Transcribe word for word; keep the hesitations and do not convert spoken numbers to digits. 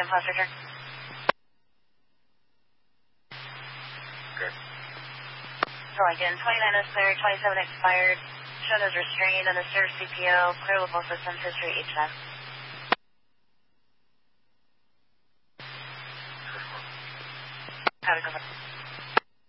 ten plus return. Good. So again, twenty-nine is clear, twenty-seven expired. Shown as restrained on the served C P O. Clear with both systems, history H N. How to go.